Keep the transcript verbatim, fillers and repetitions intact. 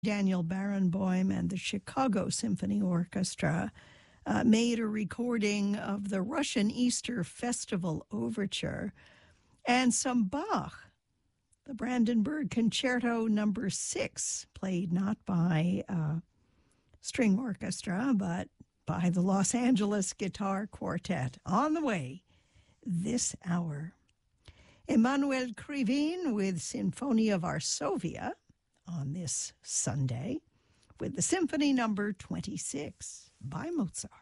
Daniel Barenboim and the Chicago Symphony Orchestra uh, made a recording of the Russian Easter Festival Overture and some Bach. The Brandenburg Concerto Number Six, played not by a string orchestra, but by the Los Angeles Guitar Quartet. On the way this hour, Emanuel Krivine with Sinfonia Varsovia on this Sunday with the Symphony Number twenty-six by Mozart.